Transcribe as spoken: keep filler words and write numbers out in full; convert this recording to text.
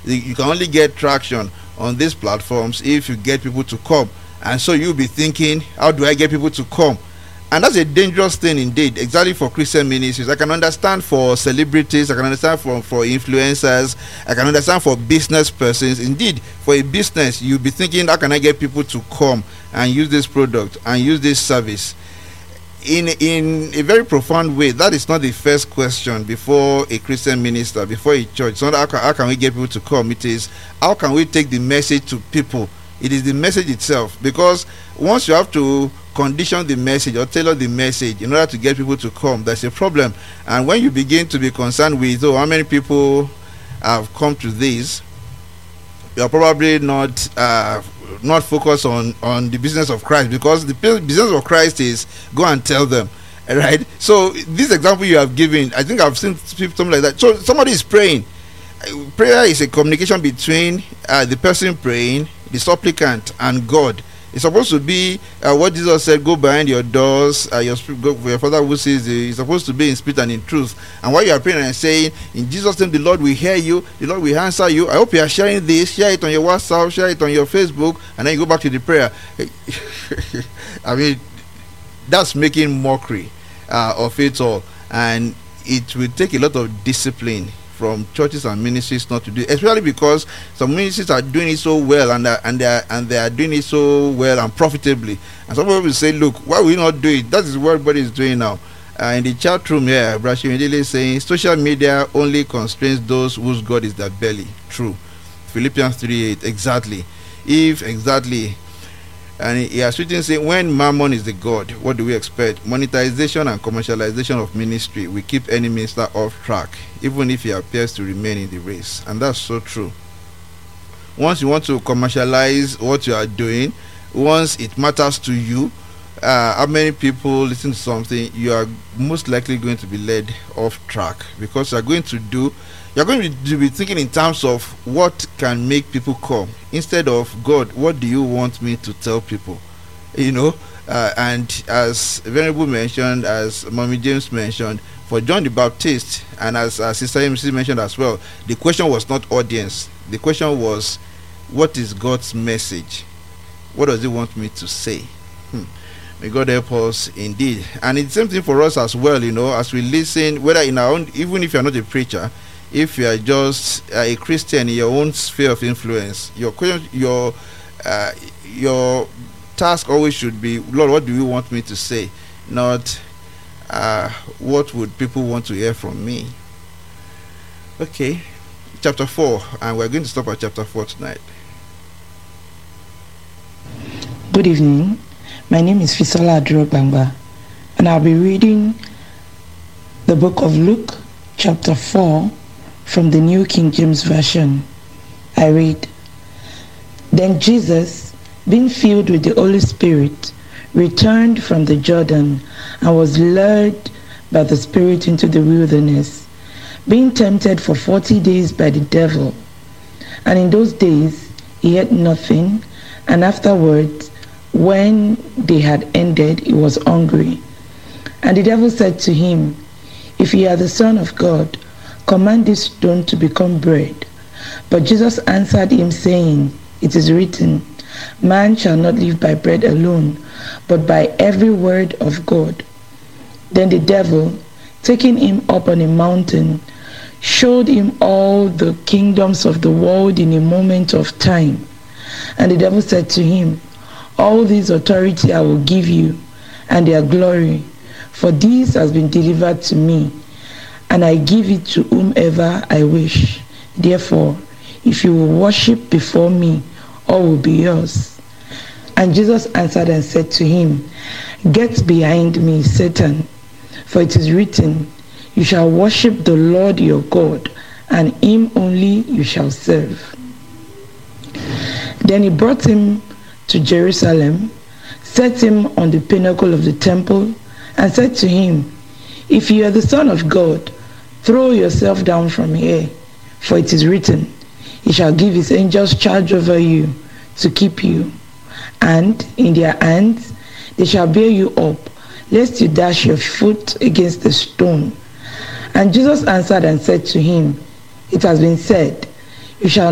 You, you can only get traction on these platforms if you get people to come. And so you'll be thinking, how do I get people to come? And that's a dangerous thing indeed, exactly for Christian ministries. I can understand for celebrities, I can understand for, for influencers, I can understand for business persons. Indeed, for a business, you'll be thinking, how can I get people to come and use this product and use this service? In, in a very profound way, that is not the first question before a Christian minister, before a church. It's not how can, how can we get people to come? It is, how can we take the message to people? It is the message itself, because once you have to condition the message or tailor the message in order to get people to come, that's a problem. And when you begin to be concerned with, oh, how many people have come to this, you're probably not uh, not focused on on the business of Christ, because the business of Christ is go and tell them, right? So this example you have given, I think I've seen something like that. So somebody is praying. Prayer is a communication between uh, the person praying, the supplicant, and God. It's supposed to be uh, what Jesus said, go behind your doors, uh, your, go, your father who sees you. It's supposed to be in spirit and in truth. And while you are praying and saying, in Jesus' name, the Lord will hear you, the Lord will answer you. I hope you are sharing this, share it on your WhatsApp, share it on your Facebook, and then you go back to the prayer. I mean, that's making mockery uh, of it all. And it will take a lot of discipline from churches and ministries not to do it, especially because some ministries are doing it so well, and and they are, and they are doing it so well and profitably. And some people will say, look, why will you not do it? That is what everybody is doing now. Uh, in the chat room here, Brashim is saying social media only constrains those whose God is their belly. True. Philippians three eight, exactly. If exactly. And he has written saying, when mammon is the God, what do we expect? Monetization and commercialization of ministry will keep any minister off track, even if he appears to remain in the race. And that's so true. Once you want to commercialize what you are doing, once it matters to you, uh, how many people listen to something, you are most likely going to be led off track, because you are going to do You're going to be thinking in terms of what can make people come, instead of, God, what do you want me to tell people? You know, uh, and as Venerable mentioned, as Mommy James mentioned, for John the Baptist, and as, as Sister M C mentioned as well, the question was not audience. The question was, what is God's message? What does he want me to say? Hmm. May God help us indeed. And it's the same thing for us as well, you know, as we listen, whether in our own, even if you're not a preacher, if you are just uh, a Christian in your own sphere of influence, your your uh, your task always should be, Lord, what do you want me to say? Not uh, what would people want to hear from me? Okay, chapter four, and we're going to stop at chapter four tonight. Good evening. My name is Fisola Adurobangba, and I'll be reading the book of Luke, chapter four, from the New King James Version. I read, Then Jesus, being filled with the Holy Spirit, returned from the Jordan and was led by the Spirit into the wilderness, being tempted for forty days by the devil. And in those days he ate nothing, and afterwards, when they had ended, he was hungry. And the devil said to him, If you are the Son of God, command this stone to become bread. But Jesus answered him, saying, It is written, Man shall not live by bread alone, but by every word of God. Then the devil, taking him up on a mountain, showed him all the kingdoms of the world in a moment of time. And the devil said to him, All this authority I will give you, and their glory, for this has been delivered to me, and I give it to whomever I wish. Therefore, if you will worship before me, all will be yours. And Jesus answered and said to him, Get behind me, Satan, for it is written, You shall worship the Lord your God, and him only you shall serve. Then he brought him to Jerusalem, set him on the pinnacle of the temple, and said to him, If you are the Son of God, throw yourself down from here, for it is written, He shall give his angels charge over you, to keep you, and in their hands they shall bear you up, lest you dash your foot against a stone. And Jesus answered and said to him, It has been said, You shall